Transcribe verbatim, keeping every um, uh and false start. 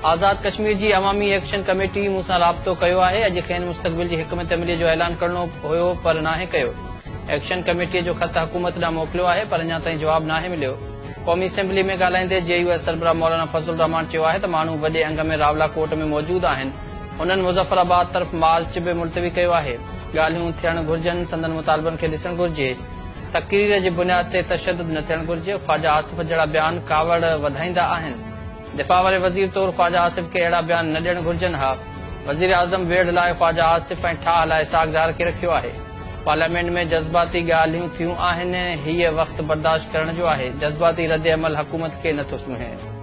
आज़ाद कश्मीर जी अवामी action committee मूंसां राब्तो कयो आहे। अॼु खेनि मुस्तक़बिल जी हिकमत अमली जो ऐलान करणो हुयो पर नाहे कयो। एक्शन कमेटीअ जो ख़त हुकूमत ॾांहुं मोकिलियो आहे पर अञा ताईं जवाब नाहे मिलियो। क़ौमी असेंबली में ॻाल्हाईंदे जेयूएस सरबराह मौलाना फज़लुर रहमान चयो आहे त माण्हू वॾे अंग में रावलाकोट में मौजूद आहिनि। हुननि मुज़फ़राबाद तरफ़ मार्च बि मुलतवी कयो आहे। ॻाल्हियूं थियणु घुर्जनि, संदन मुतालबनि खे ॾिसणु घुर्जे। तक़रीर जे बुनियाद ते तशद्दुद न थियणु घुर्जे। ख़्वाजा आसिफ़ जहिड़ा बयान कावड़ वधाईंदा आहिनि। दिफ़ा वारे वज़ीर तौरु ख़्वाजा आसिफ़ खे अहिड़ा बयान न ॾियणु घुर्जनि हा। वज़ीर आज़म वेढ़ लाइ ख़्वाजा आसिफ़ ऐं ठाह लाइ सागदार खे रखियो आहे। पार्लियामेंट में जज़्बाती ॻाल्हियूं थियूं आहिनि। हीअ वक़्तु बर्दाश्त करण जो आहे। जज़्बाती रद्द अमल हुकूमत खे नथो सुणे।